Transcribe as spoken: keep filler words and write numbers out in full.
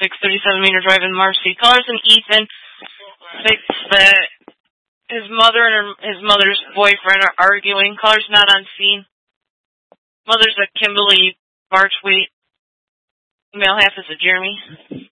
six thirty-seven Meter Drive in Marcy. Callers and Ethan thinks that his mother and her, his mother's boyfriend are arguing. Caller's not on scene. Mother's a Kimberly Barchwaite. Male half is a Jeremy.